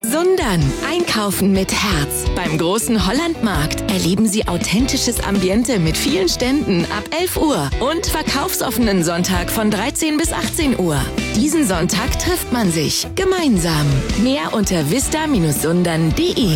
Sundern. Einkaufen mit Herz. Beim großen Hollandmarkt erleben Sie authentisches Ambiente mit vielen Ständen ab 11 Uhr und verkaufsoffenen Sonntag von 13 bis 18 Uhr. Diesen Sonntag trifft man sich gemeinsam. Mehr unter vista-sundern.de.